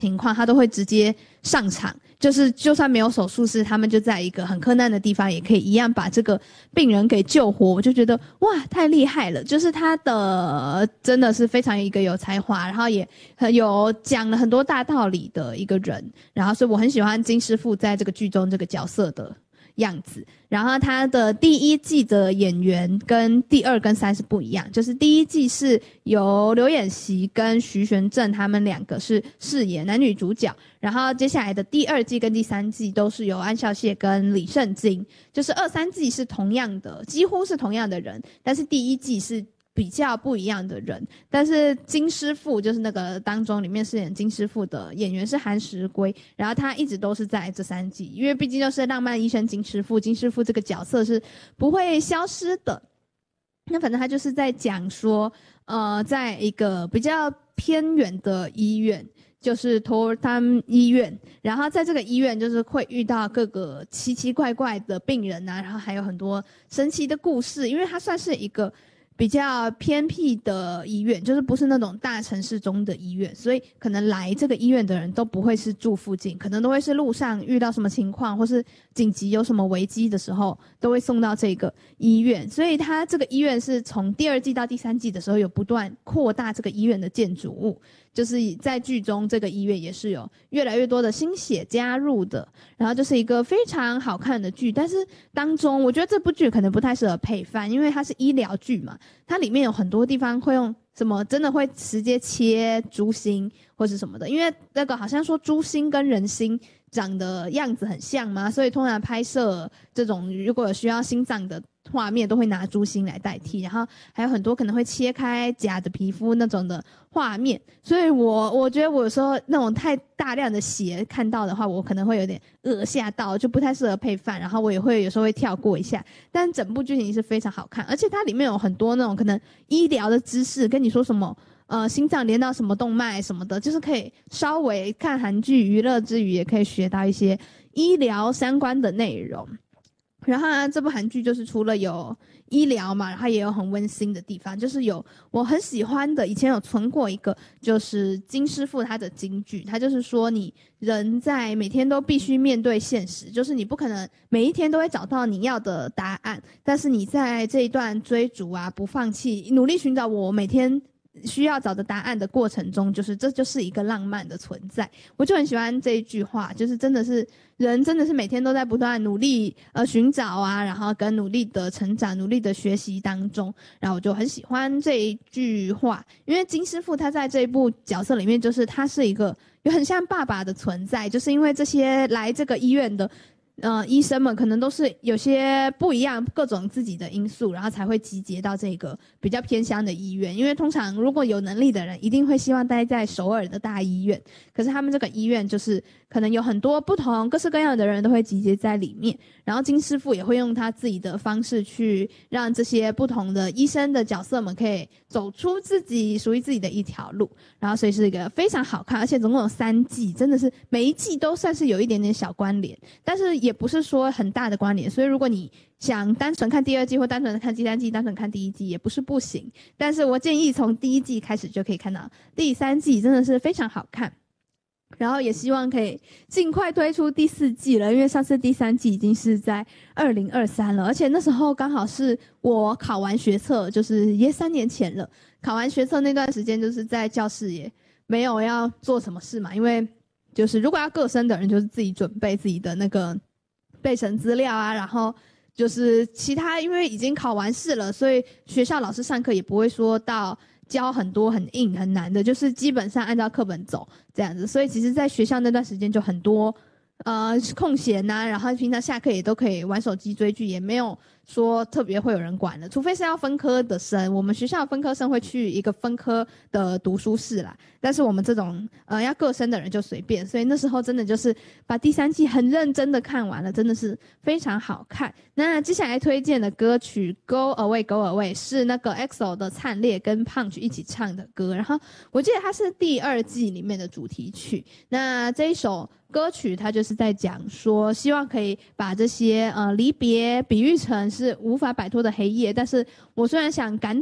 情况，他都会直接上场，就算没有手术室，他们就在一个很困难的地方，也可以一样把这个病人给救活。我就觉得哇，太厉害了！就是他的真的是非常一个有才华，然后也很有讲了很多大道理的一个人。然后所以我很喜欢金师傅在这个剧中这个角色的样子。然后他的第一季的演员跟第2跟3是不一样，就是第一季是由刘演熙跟徐玄正他们两个是饰演男女主角，然后接下来的第2季跟第3季都是由安孝燮跟李圣经，就是2、3季是同样的，几乎是同样的人，但是第一季是比较不一样的人。但是金师傅就是那个当中里面饰演金师傅的演员是韩石圭，然后他一直都是在这3季，因为毕竟就是浪漫医生金师傅，金师傅这个角色是不会消失的。那反正他就是在讲说在一个比较偏远的医院，就是托他们医院，然后在这个医院就是会遇到各个奇奇怪怪的病人啊，然后还有很多神奇的故事，因为它算是一个比较偏僻的医院，就是不是那种大城市中的医院，所以可能来这个医院的人都不会是住附近，可能都会是路上遇到什么情况或是紧急有什么危机的时候都会送到这个医院。所以他这个医院是从第2季到第3季的时候有不断扩大这个医院的建筑物，就是在剧中这个医院也是有越来越多的新血加入的，然后就是一个非常好看的剧。但是当中我觉得这部剧可能不太适合配饭，因为它是医疗剧嘛，它里面有很多地方会用什么真的会直接切猪心或是什么的，因为那个好像说猪心跟人心长的样子很像嘛，所以通常拍摄这种如果有需要心脏的画面都会拿猪心来代替，然后还有很多可能会切开假的皮肤那种的画面，所以我觉得我有时候那种太大量的血看到的话，我可能会有点吓到，就不太适合配饭，然后我也会有时候会跳过一下。但整部剧情是非常好看，而且它里面有很多那种可能医疗的知识，跟你说什么心脏连到什么动脉什么的，就是可以稍微看韩剧娱乐之余也可以学到一些医疗相关的内容。然后这部韩剧就是除了有医疗嘛，然后也有很温馨的地方，就是有我很喜欢的，以前有存过一个，就是金师傅他的金句，他就是说你人在每天都必须面对现实，就是你不可能每一天都会找到你要的答案，但是你在这一段追逐啊，不放弃，努力寻找我每天需要找的答案的过程中，就是这就是一个浪漫的存在。我就很喜欢这一句话，就是真的是人真的是每天都在不断努力寻找啊，然后跟努力的成长努力的学习当中，然后我就很喜欢这一句话。因为金师傅他在这一部角色里面，就是他是一个有很像爸爸的存在，就是因为这些来这个医院的医生们可能都是有些不一样各种自己的因素，然后才会集结到这个比较偏乡的医院。因为通常如果有能力的人一定会希望待在首尔的大医院，可是他们这个医院就是可能有很多不同各式各样的人都会集结在里面，然后金师傅也会用他自己的方式去让这些不同的医生的角色们可以走出自己属于自己的一条路。然后所以是一个非常好看，而且总共有3季，真的是每一季都算是有一点点小关联，但是也不是说很大的关联，所以如果你想单纯看第2季或单纯看第3季，单纯看第1季也不是不行，但是我建议从第1季开始就可以看到第3季，真的是非常好看。然后也希望可以尽快推出第4季了，因为上次第3季已经是在2023了，而且那时候刚好是我考完学测，就是也3年前了。考完学测那段时间就是在教室也没有要做什么事嘛，因为就是如果要各生的人就是自己准备自己的那个备审资料啊，然后就是其他因为已经考完试了，所以学校老师上课也不会说到教很多很硬很难的，就是基本上按照课本走这样子。所以其实在学校那段时间就很多空闲啊，然后平常下课也都可以玩手机追剧，也没有说特别会有人管的，除非是要分科的生，我们学校的分科生会去一个分科的读书室啦，但是我们这种要各生的人就随便，所以那时候真的就是把第3季很认真的看完了，真的是非常好看。那接下来推荐的歌曲 Go Away Go Away 是那个 EXO 的灿烈跟 Punch 一起唱的歌，然后我记得它是第2季里面的主题曲。那这一首歌曲它就是在讲说希望可以把这些离别比喻成是无法摆脱的黑夜，但是我虽然想赶走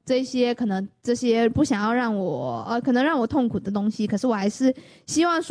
这些可能这些不想要让我可能让我痛苦的东西，可是我还是希望说